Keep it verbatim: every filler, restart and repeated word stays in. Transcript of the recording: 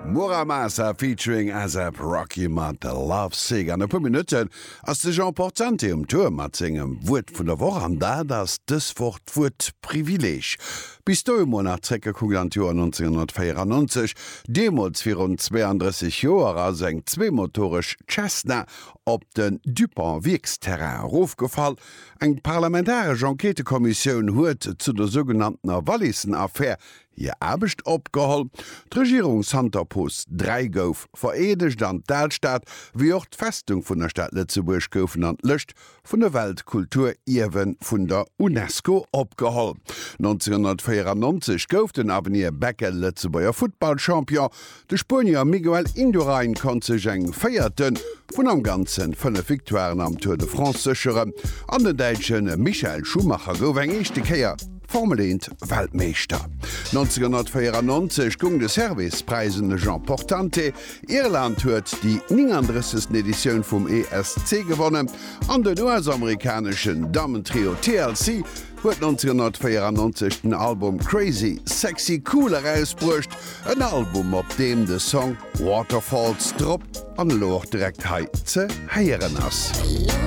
Muramasa featuring ASAP Rocky mat de Love Sig an e pu Minuten ass de Jean Portante um Tour mat zinggem Wut vun der Woche an da dats dës Wort Wut privileg. Bis do Monat Treckekugel an Joer neunzehnhundertvierundneunzig, Demos virun zweiunddreißig Joer seg zweemotorisch Cessna op den Dupont Wierksterrain aufgefall. Eng parlamentarische Enquetekommissioun huet zu der sogenannter Wallisenaffaire hier abecht opgeholl. D'Regierungshandterpost drei gouf veredecht an d'Delstaat, wie och d'Festung vun der Stadt Lützeburg goufen an Lëcht vun der Weltkulturierwen vun der UNESCO opgeholl. neunzehnhundertvierundneunzig gouf den Avenir Beckel Lützeburger Footballchampion. De Spanier Miguel Indurain kon sech eng feierten vun am ganzen fënne Viktoiren am Tour de France sicheren. An den Deitschen Michael Schumacher gouf eng echte Käier Formel eins Weltmeister. neunzehnhundertvierundneunzig gung de Servicepreisen Jean Portante. Irland huet die neununddreißigste Edition vom E S C gewonnen. An den U S-amerikanischen Damentrio T L C huet neunzehnhundertvierundneunzig den Album Crazy Sexy Cool herausbrucht, ein Album op dem de Song Waterfalls drop an Loch direkt heize heieren ass.